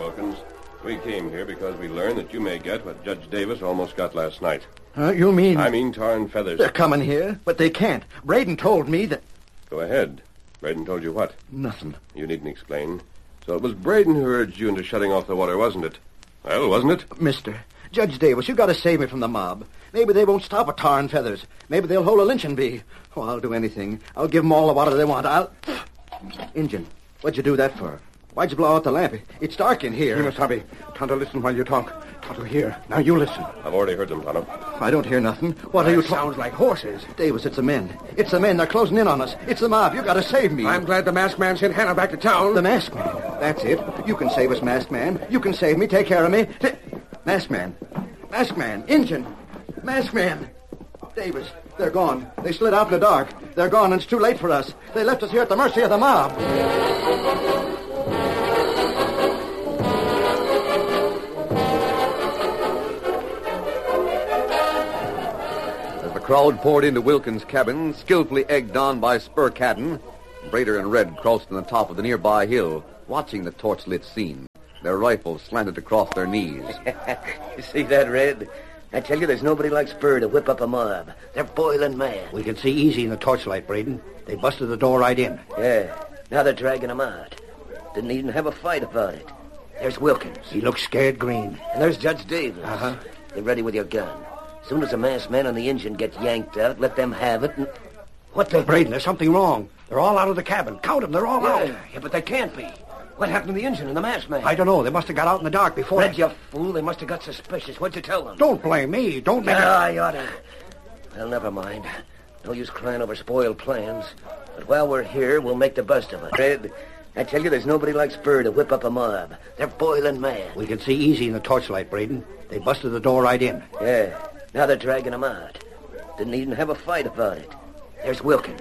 Wilkins. We came here because we learned that you may get what Judge Davis almost got last night. You mean... I mean tar and feathers. They're coming here, but they can't. Braden told me that... Go ahead. Braden told you what? Nothing. You needn't explain. So it was Braden who urged you into shutting off the water, wasn't it? Well, wasn't it? Mister, Judge Davis, you got to save me from the mob. Maybe they won't stop at tar and feathers. Maybe they'll hold a lynching bee. Oh, I'll do anything. I'll give them all the water they want. Injun, what'd you do that for? Why'd you blow out the lamp? It's dark in here. Kimasabi, Tonto, listen while you talk. Tonto, here. Now you listen. I've already heard them, Tonto. I don't hear nothing. What are you talking... Sounds like horses. Davis, it's the men. It's the men. They're closing in on us. It's the mob. You got to save me. I'm glad the masked man sent Hannah back to town. The masked man. That's it. You can save us, masked man. You can save me. Take care of me. Masked man. Masked man. Injun. Masked man. Davis, they're gone. They slid out in the dark. They're gone, and it's too late for us. They left us here at the mercy of the mob. As the crowd poured into Wilkins' cabin, skillfully egged on by Spur Cadden, Brader and Red crouched on the top of the nearby hill, watching the torch-lit scene. Their rifles slanted across their knees. You see that, Red? I tell you, there's nobody like Spur to whip up a mob. They're boiling mad. We can see easy in the torchlight, Braden. They busted the door right in. Yeah, now they're dragging him out. Didn't even have a fight about it. There's Wilkins. He looks scared green. And there's Judge Davis. Uh-huh. Get ready with your gun. Soon as the masked man and the engine get yanked out, let them have it and... What the... Braden, there's something wrong. They're all out of the cabin. Count them, they're all out. Yeah, but they can't be. What happened to the engine and the masked man? I don't know. They must have got out in the dark before... Red, you fool. They must have got suspicious. What'd you tell them? Don't blame me. Don't make I oughta. Well, never mind. No use crying over spoiled plans. But while we're here, we'll make the best of it. Red, I tell you, there's nobody like Spur to whip up a mob. They're boiling mad. We can see easy in the torchlight, Braden. They busted the door right in. Yeah, now they're dragging him out. Didn't even have a fight about it. There's Wilkins.